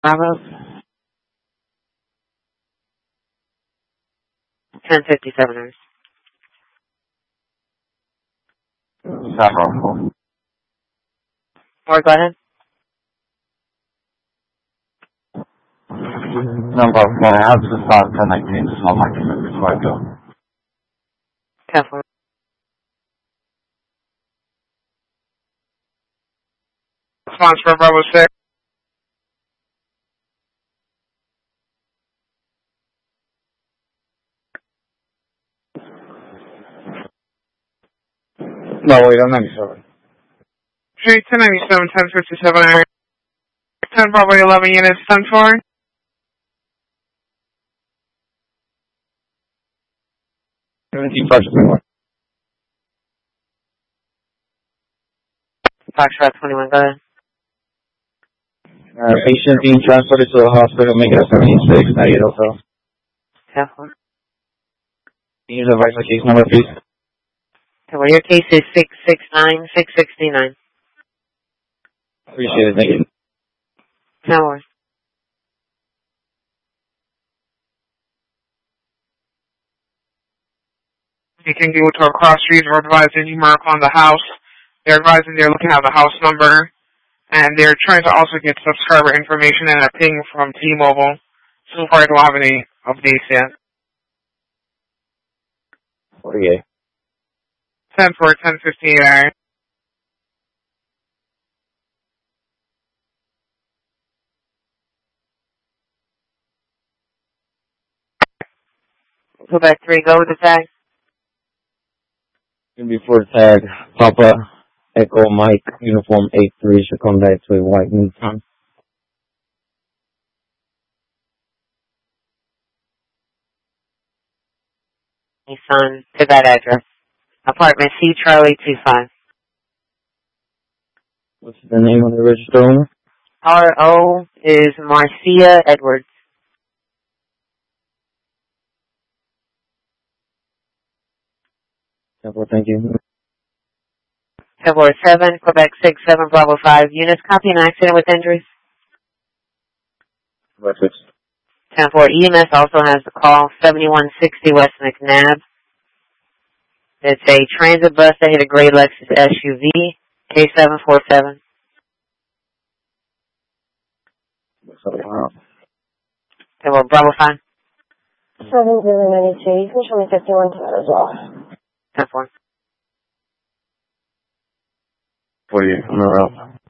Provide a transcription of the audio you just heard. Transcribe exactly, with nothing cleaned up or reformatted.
Bravo. ten fifty-seven. Bravo. Or go ahead. No, but well, I have to start ten nineteen. It's not like it's before I go. ten four. Response for Bravo six. No, wait, I'm ninety-seven. Street ten ninety-seven, ten fifty-seven area. ten Bravo eleven units, ten four. seventeen five twenty-one. Foxtrot twenty-one, go ahead. Uh, patient being transported to the hospital, make it a seventy-six, ninety-eight hotel. ten four. Can you advise my case number, please? Well, your case is six six nine six sixty-nine. Appreciate it, thank you. No worries. You can go to a cross street or advising numerical on the house. They're advising they're looking at the house number, and they're trying to also get subscriber information and a ping from T-Mobile. So far, I don't have any updates yet. forty-eight. ten four, ten fifty-eight area. Quebec three, go with the tag. Before tag, Papa, Echo, Mike, Uniform eight three should come back to a white Nissan. Nissan to that address. Apartment C, Charlie two five. What's the name of the registered owner? R O is Marcia Edwards. Thank you. February seven, Quebec six, seven, Bravo five. Units copy an accident with injuries. Breakfast. ten four, E M S also has the call, seventy-one sixty West McNabb. It's a transit bus that hit a gray Lexus S U V, K seven four seven. ten four, Bravo five. seven zero nine two, you can show me fifty-one to that as well. ten four. forty-eight, on the route.